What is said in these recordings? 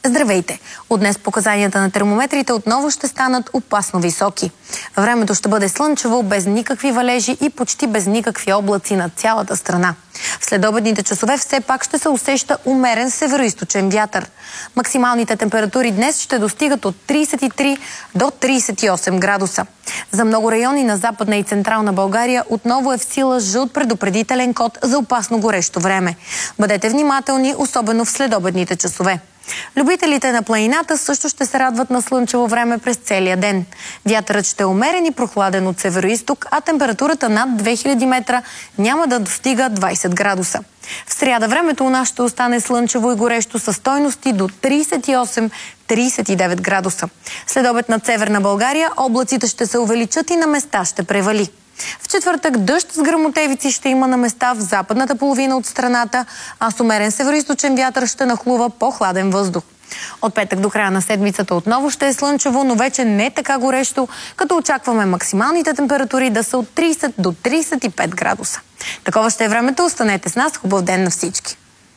Здравейте! От днес показанията на термометрите отново ще станат опасно високи. Времето ще бъде слънчево, без никакви валежи и почти без никакви облаци над цялата страна. В следобедните часове все пак ще се усеща умерен североизточен вятър. Максималните температури днес ще достигат от 33 до 38 градуса. За много райони на Западна и Централна България отново е в сила жълт предупредителен код за опасно горещо време. Бъдете внимателни, особено в следобедните часове. Любителите на планината също ще се радват на слънчево време през целия ден. Вятърът ще е умерен и прохладен от североизток, а температурата над 2000 метра няма да достига 20 градуса. В сряда времето у нас ще остане слънчево и горещо със стойности до 38-39 градуса. След обед над Северна България облаците ще се увеличат и на места ще превали. В четвъртък дъжд с гръмотевици ще има на места в западната половина от страната, а с умерен североизточен вятър ще нахлува по-хладен въздух. От петък до края на седмицата отново ще е слънчево, но вече не така горещо, като очакваме максималните температури да са от 30 до 35 градуса. Такова ще е времето, останете с нас, хубав ден на всички!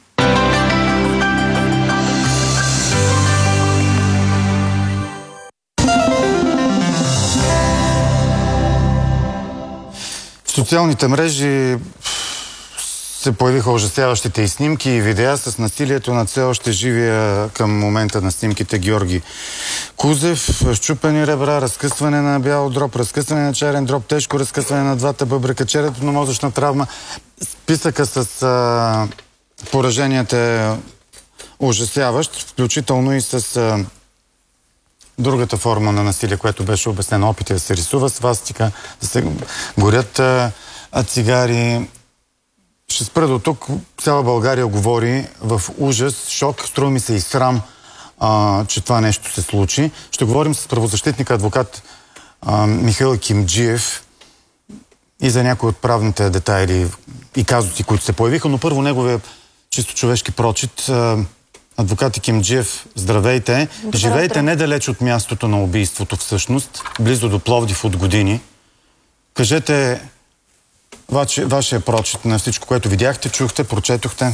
В социалните мрежи се появиха ужасяващите и снимки и видеа с насилието на все още живия към момента на снимките Георги Кузев. Счупени ребра, разкъсване на бял дроб, разкъсване на черен дроб, тежко разкъсване на двата бъбрека, черепно-мозъчна травма. Списъка с пораженията е ужасяващ, включително и с другата форма на насилие, което беше обяснено. Опити да се рисува свастика, да се горят цигари. Ще спра до тук. Цяла България говори в ужас, шок, струва ми се и срам, че това нещо се случи. Ще говорим с правозащитника адвокат Михаил Кимджиев и за някои от правните детайли и казуси, които се появиха, но първо неговия чисто човешки прочит. Адвокат Кимджиев, здравейте. Живеете недалеч от мястото на убийството всъщност, близо до Пловдив от години. Кажете вашия прочит на всичко, което видяхте, чухте, прочетохте.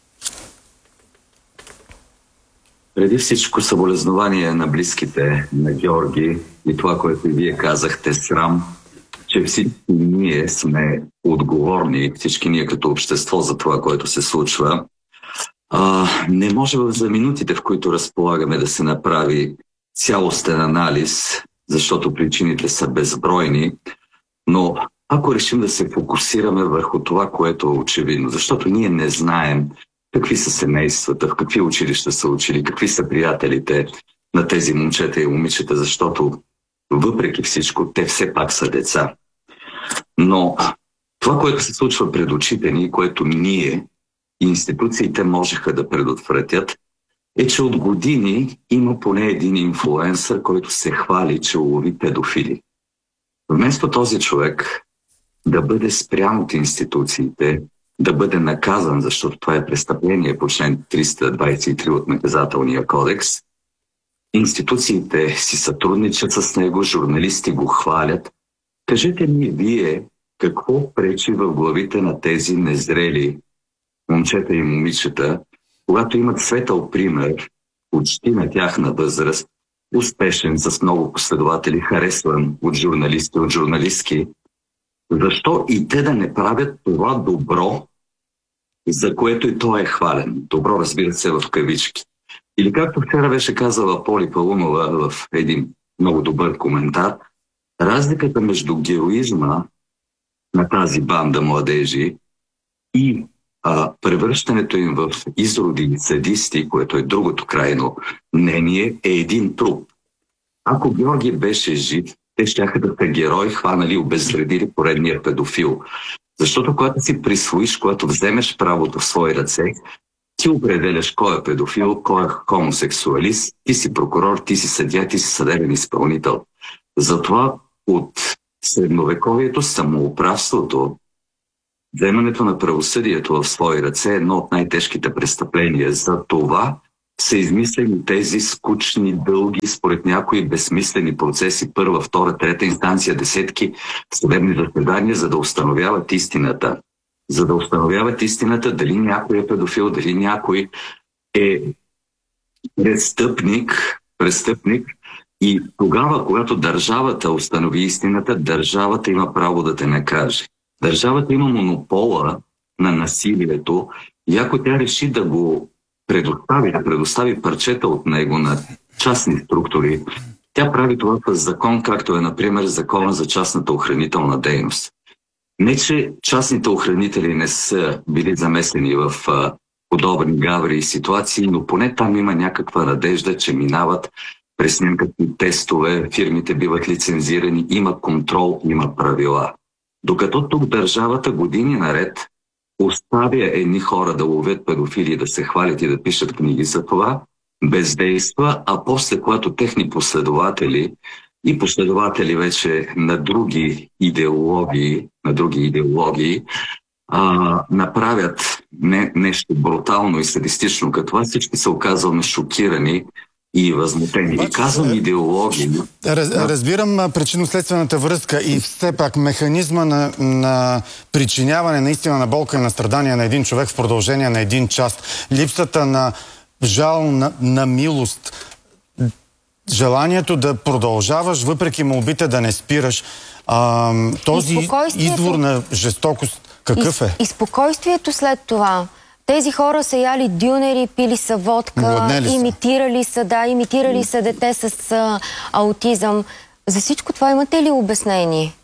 Преди всичко съболезнование на близките на Георги и това, което и вие казахте, срам, че всички ние сме отговорни, всички ние като общество за това, което се случва. Не може за минутите, в които разполагаме, да се направи цялостен анализ, защото причините са безбройни, но ако решим да се фокусираме върху това, което е очевидно, защото ние не знаем какви са семействата, в какви училища са учили, какви са приятелите на тези момчета и момичета, защото въпреки всичко те все пак са деца. Но това, което се случва пред очите ни, което ние институциите можеха да предотвратят, е, че от години има поне един инфлуенсър, който се хвали, че улови педофили. Вместо този човек да бъде спрян от институциите, да бъде наказан, защото това е престъпление по член 323 от Наказателния кодекс, институциите си сътрудничат с него, журналисти го хвалят. Кажете ми вие, какво пречи в главите на тези незрели момчета и момичета, когато имат светъл пример, почти на тяхна възраст, успешен, с много последователи, харесван от журналисти, от журналистки, защо и те да не правят това добро, за което и той е хвален? Добро, разбира се, в кавички. Или както вчера беше казала Поли Палунова в един много добър коментар, разликата между героизма на тази банда младежи и превръщането им в изроди и садисти, което е другото крайно мнение, е един труп. Ако Георги беше жив, те щяха да са герои, хванали и обезвредили поредния педофил. Защото когато си присвоиш, когато вземеш правото в свои ръце, ти определяш кой е педофил, кой е хомосексуалист, ти си прокурор, ти си съдия, ти си съдебен изпълнител. Затова от средновековието самоуправството, вземането на правосъдието в свои ръце е едно от най-тежките престъпления. За това са измислени тези скучни, дълги, според някои безсмислени процеси, първа, втора, трета инстанция, десетки съдебни заседания, за да установяват истината. За да установяват истината дали някой е педофил, дали някой е престъпник и тогава, когато държавата установи истината, държавата има право да те накаже. Държавата има монопола на насилието и ако тя реши да го предостави парчета от него на частни структури, тя прави това в закон, както е, например, закона за частната охранителна дейност. Не, че частните охранители не са били замесени в подобни гаври и ситуации, но поне там има някаква надежда, че минават през някакви тестове, фирмите биват лицензирани, има контрол, има правила. Докато тук държавата години наред оставя едни хора да ловят педофили, да се хвалят и да пишат книги за това, бездейства, а после, когато техни последователи и последователи вече на други идеологии направят нещо брутално и садистично като това, всички се оказваме шокирани и възмутени. И казвам идеологии. Разбирам причинно-следствената връзка и все пак механизма на причиняване наистина на болка и на страдания на един човек в продължение на един час. Липсата на жал, на милост, желанието да продължаваш, въпреки молбите да не спираш. Този извор на жестокост какъв е? И спокойствието след това. Тези хора са яли дюнери, пили са водка, имитирали са дете с аутизъм. За всичко това имате ли обяснение?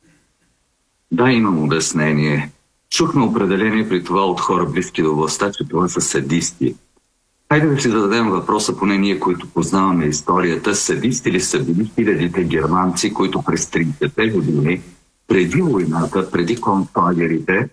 Да, имам обяснение. Чухме определение при това от хора близки до властта, че това са садисти. Хайде да си зададем въпроса, поне ние, които познаваме историята, садисти ли са били хилядите германци, които през 30-те години, преди войната, преди концлагерите,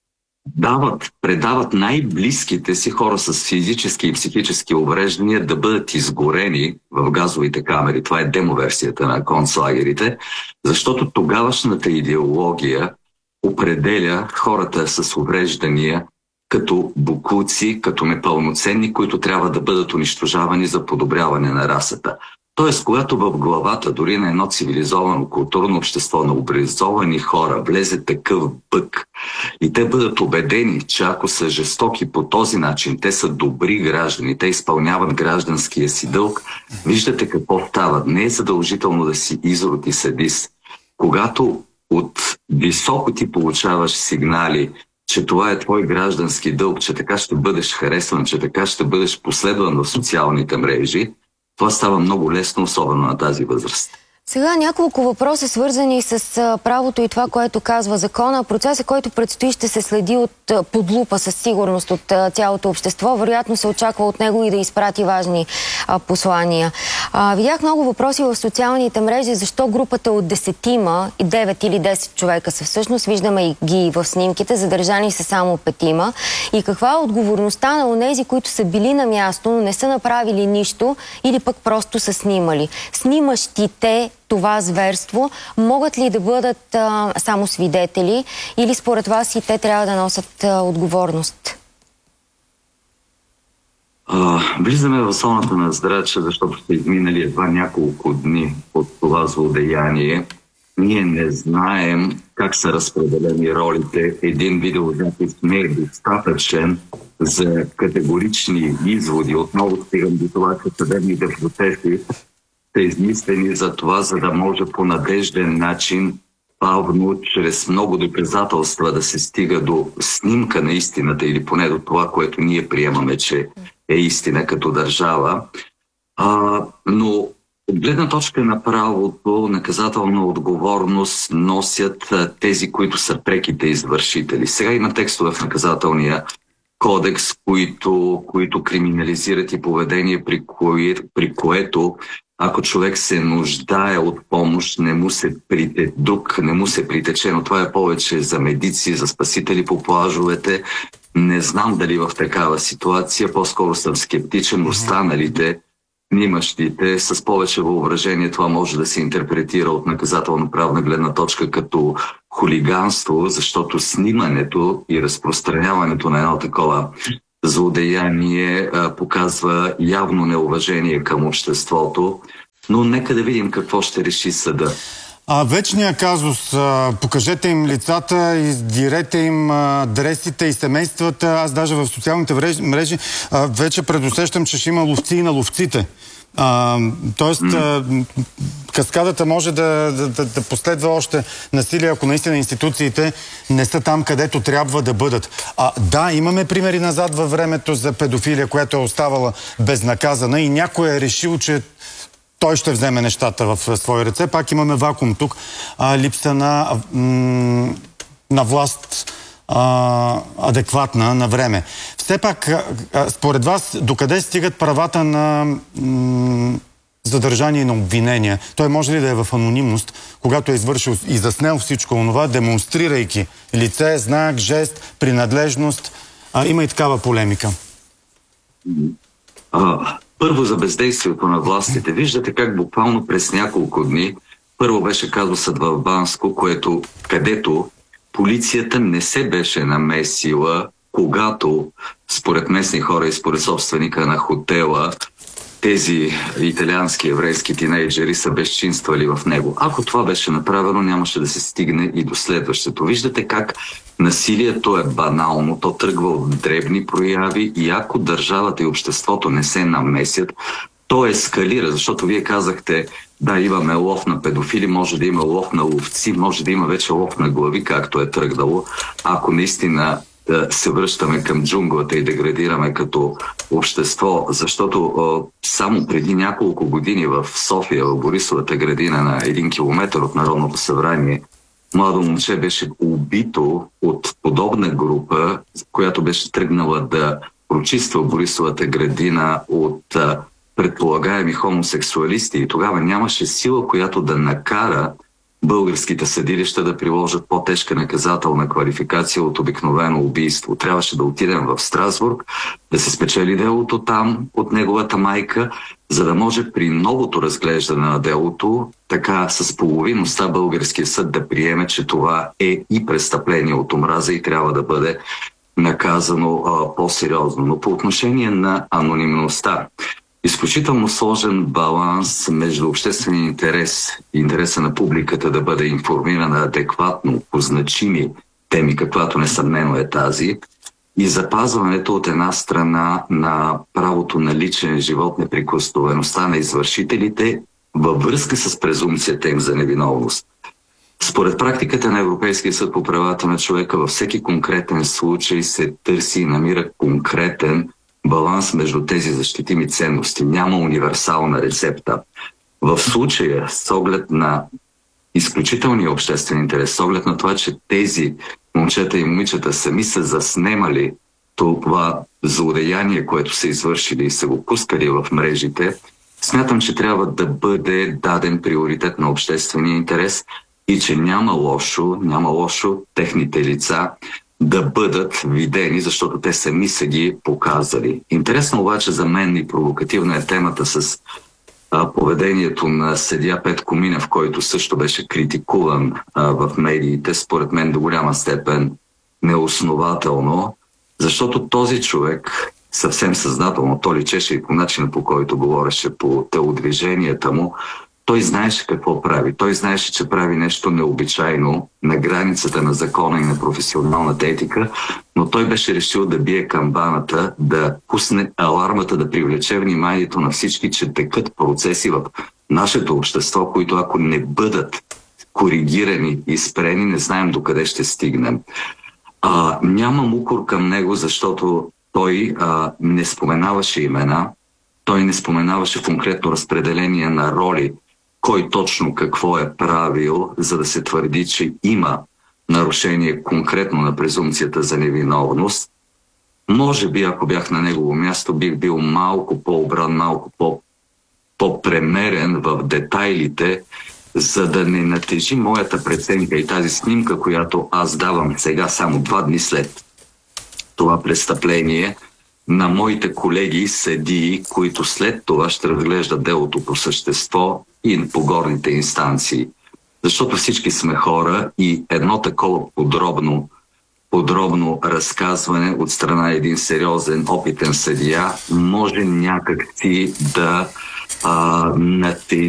предават най-близките си хора с физически и психически увреждания да бъдат изгорени в газовите камери. Това е демоверсията на концлагерите, защото тогавашната идеология определя хората с увреждания като бокуци, като непълноценни, които трябва да бъдат унищожавани за подобряване на расата. Тоест, когато в главата дори на едно цивилизовано културно общество на образовани хора влезе такъв бък и те бъдат убедени, че ако са жестоки по този начин, те са добри граждани, те изпълняват гражданския си дълг, виждате какво става. Не е задължително да си изрод и садист. Когато от високо ти получаваш сигнали, че това е твой граждански дълг, че така ще бъдеш харесван, че така ще бъдеш последван в социалните мрежи, това става много лесно, особено на тази възраст. Сега няколко въпроса, свързани с правото и това, което казва закона. Процесът, който предстои, ще се следи под лупа със сигурност от цялото общество. Вероятно се очаква от него и да изпрати важни послания. Видях много въпроси в социалните мрежи, защо групата от 10-ма, 9 или 10 човека са всъщност, виждаме ги в снимките, задържани са само 5-ма. И каква е отговорността на онези, които са били на място, но не са направили нищо или пък просто са снимали. Снимащите това зверство могат ли да бъдат само свидетели или според вас и те трябва да носят отговорност? Влизаме в зоната на здрача, защото сте изминали едва няколко дни от това злодеяние. Ние не знаем как са разпределени ролите. Един видеозапис не е достатъчен за категорични изводи. Отново стигам до това, че съдебните процеси са измислени за това, за да може по надежден начин, бавно, чрез много доказателства да се стига до снимка на истината или поне до това, което ние приемаме, че е истина като държава. Но от гледна точка на правото, наказателна отговорност носят тези, които са преките извършители. Сега има текстове в наказателния кодекс, които криминализират и поведение, при което ако човек се нуждае от помощ, не му се притече, но това е повече за медици, за спасители по плажовете. Не знам дали в такава ситуация, по-скоро съм скептичен, останалите, снимащите, с повече въображение, това може да се интерпретира от наказателно-правна гледна точка като хулиганство, защото снимането и разпространяването на едно такова злодеяние показва явно неуважение към обществото, но нека да видим какво ще реши съда. Вечният казус, покажете им лицата, издирете им адресите и семействата. Аз даже в социалните мрежи вече предусещам, че ще има ловци и на ловците. Тоест, каскадата може да последва още насилие, ако наистина институциите не са там, където трябва да бъдат. Да, имаме примери назад във времето за педофилия, която е оставала безнаказана и някой е решил, че той ще вземе нещата в свои ръце. Пак имаме вакуум тук. Липса на власт адекватна на време. Все пак, според вас, докъде стигат правата на задържание и на обвинения? Той може ли да е в анонимност, когато е извършил и заснел всичко онова, демонстрирайки лице, знак, жест, принадлежност? Има и такава полемика. Първо за бездействието на властите. Виждате как буквално през няколко дни първо беше казусът в Банско, където полицията не се беше намесила, когато според местни хора и според собственика на хотела тези италиански еврейски тинейджери са безчинствали в него. Ако това беше направено, нямаше да се стигне и до следващото. Виждате как насилието е банално, то тръгва от дребни прояви и ако държавата и обществото не се намесят, то ескалира, защото вие казахте, да, имаме лов на педофили, може да има лов на ловци, може да има вече лов на глави, както е тръгнало. Ако наистина се връщаме към джунглата и деградираме като общество, защото само преди няколко години в София, в Борисовата градина на 1 километър от Народното събрание, младо момче беше убито от подобна група, която беше тръгнала да прочиства Борисовата градина от предполагаеми хомосексуалисти и тогава нямаше сила, която да накара българските съдилища да приложат по-тежка наказателна квалификация от обикновено убийство. Трябваше да отидем в Страсбург, да се спечели делото там от неговата майка, за да може при новото разглеждане на делото, така с половиността българския съд да приеме, че това е и престъпление от омраза и трябва да бъде наказано по-сериозно. Но по отношение на анонимността, изключително сложен баланс между обществения интерес и интереса на публиката да бъде информирана адекватно по значими теми, каквато несъмнено е тази, и запазването от една страна на правото на личен живот, неприкосновеността на извършителите във връзка с презумпцията им за невиновност. Според практиката на Европейския съд по правата на човека във всеки конкретен случай се търси и намира конкретен баланс между тези защитими ценности. Няма универсална рецепта. В случая, с оглед на изключителния обществен интерес, с оглед на това, че тези момчета и момичета сами са заснемали това злодеяние, което са извършили и са го пускали в мрежите, смятам, че трябва да бъде даден приоритет на обществения интерес и че няма лошо техните лица да бъдат видени, защото те сами са ги показали. Интересно обаче за мен и провокативна е темата с поведението на съдия Петко Минев, който също беше критикуван в медиите, според мен до голяма степен неоснователно, защото този човек съвсем съзнателно, то личеше и по начина, по който говореше, по телодвиженията му, той знаеше какво прави. Той знаеше, че прави нещо необичайно на границата на закона и на професионалната етика, но той беше решил да бие камбаната, да пусне алармата, да привлече вниманието на всички, че текат процеси в нашето общество, които ако не бъдат коригирани и спрени, не знаем докъде ще стигнем. Нямам укор към него, защото той не споменаваше имена, той не споменаваше конкретно разпределение на роли, кой точно какво е правил, за да се твърди, че има нарушение конкретно на презумпцията за невиновност. Може би, ако бях на негово място, бих бил малко по-обран, малко по-премерен в детайлите, за да не натежи моята преценка и тази снимка, която аз давам сега, само 2 дни след това престъпление, на моите колеги съдии, които след това ще разглеждат делото по същество и по горните инстанции. Защото всички сме хора и едно такова подробно разказване от страна един сериозен, опитен съдия може някак си да натежи